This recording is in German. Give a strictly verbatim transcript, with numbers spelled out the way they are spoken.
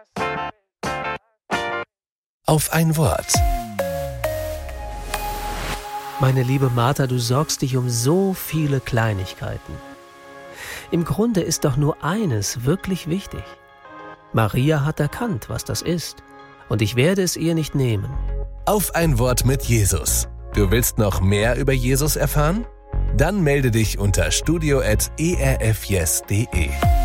Auf ein Wort. Meine liebe Martha, du sorgst dich um so viele Kleinigkeiten. Im Grunde ist doch nur eines wirklich wichtig. Maria hat erkannt, was das ist, und ich werde es ihr nicht nehmen. Auf ein Wort mit Jesus. Du willst noch mehr über Jesus erfahren? Dann melde dich unter studio at e r f yes punkt d e.